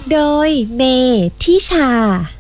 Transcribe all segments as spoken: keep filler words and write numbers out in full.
โดยเมทิชา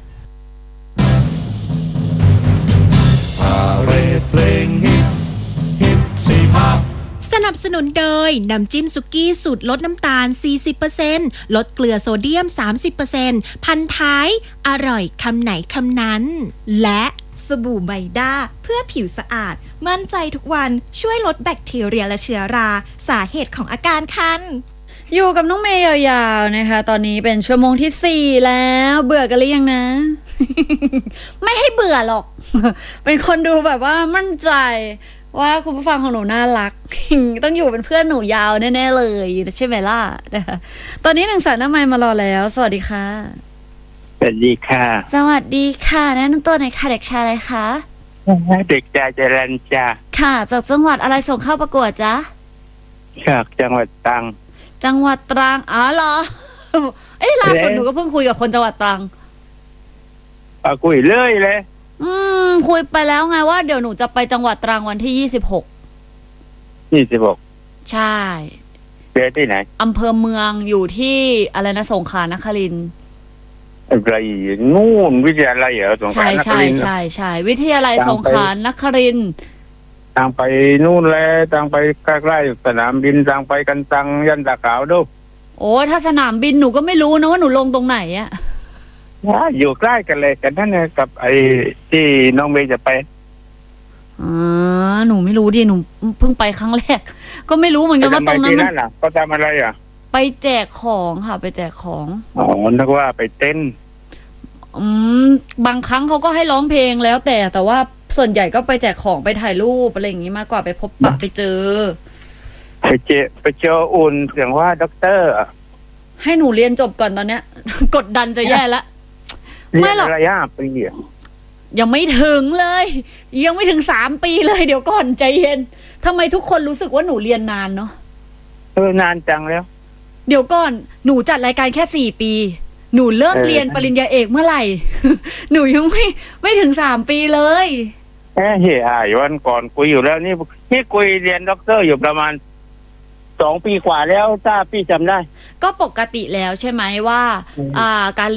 พาเรดเพลงฮิตฮิตสี่ภาคสนับสนุนโดยน้ำจิ้มสุกี้สูตรลดน้ำตาล สี่สิบเปอร์เซ็นต์ ลดเกลือโซเดียม สามสิบเปอร์เซ็นต์ พันท้ายอร่อยคำไหนคำนั้นและสบู่ไมด้าเพื่อผิวสะอาดมั่นใจทุกวันช่วยลดแบคทีเรียและเชื้อราสาเหตุของอาการคันอยู่กับน้องเมย์ยาวๆนะคะตอนนี้เป็นชั่วโมงที่สี่แล้วเบื่อกันหรือยังนะ ไม่ให้เบื่อหรอก เป็นคนดูแบบว่ามั่นใจว่าคุณผู้ฟังของหนูน่ารัก ต้องอยู่เป็นเพื่อนหนูยาวแน่ๆเลยใช่ไหมล่ะนะคะตอนนี้หนึ่งสายหน้าไมค์มารอแล้วสวัสดีค่ะสวัสดีค่ะสวัสดีค่ะแนะนำตัวหน่อยค่ะเด็กชายอะไรคะเด็กชายจรัญจ้าค่ะจากจังหวัดอะไรส่งเข้าประกวดจ๊ะจากจังหวัดตรังจังหวัดตรังอ๋อเหรอ เอ้ยล่าสุดหนูก็เพิ่งคุยกับคนจังหวัดตรังปาคุยเลยเลยอืมคุยไปแล้วไงว่าเดี๋ยวหนูจะไปจังหวัดตรังวันที่ยี่สิบหกยี่สิบหกใช่เจอที่ไหนอำเภอเมืองอยู่ที่อะไรนะสงขลานครินทร์อะไรนู่นวิทยาลัยเหรอสงขลานครินทร์ใช่ใช่ใช่วิทยาลัยสงขลานครินทร์ทางไปนู่นแหละทางไปใกล้ๆสนามบินทางไปกันตังยันตะขาวดูโอ้ถ้าสนามบินหนูก็ไม่รู้นะว่าหนูลงตรงไหนอะอยู่ใกล้กันเลยกันนั่นเนี่ยกับไอ้ที่น้องเมย์จะไปอ๋อหนูไม่รู้ดิหนูเพิ่งไปครั้งแรกก็ไม่รู้เหมือนกันว่าตรงนั้นนั่นน่ะก็ทำอะไรอ่ะไปแจกของค่ะไปแจกของอ๋อนึกว่าไปเต้นอืมบางครั้งเขาก็ให้ร้องเพลงแล้วแต่แต่ว่าส่วนใหญ่ก็ไปแจกของไปถ่ายรูปอะไรอย่างงี้มากกว่าไปพบปะไปเจอไปเจอไปเจออุ่นเสียงว่าด็อกเตอร์ให้หนูเรียนจบก่อนตอนเนี้ย กดดันจะแย่ละไม่หรอกอะไรอ่ะปียังไม่ถึงเลยยังไม่ถึงสามปีเลยเดี๋ยวก่อนใจเย็นทำไมทุกคนรู้สึกว่าหนูเรียนนานเนาะเออนานจังแล้วเดี๋ยวก่อนหนูจัดรายการแค่สี่ปีหนูเริ่มเรียนปริญญาเอกเมื่อไหร่ หนูยังไม่ไม่ถึงสามปีเลยแค่เหี้ยวันก่อนคุยอยู่แล้วนี่นี่คุยเรียนด็อกเตอร์อยู่ประมาณสองปีกว่าแล้วถ้าพี่จำได้ก็ปกติแล้วใช่ไหมว่าอ่าการ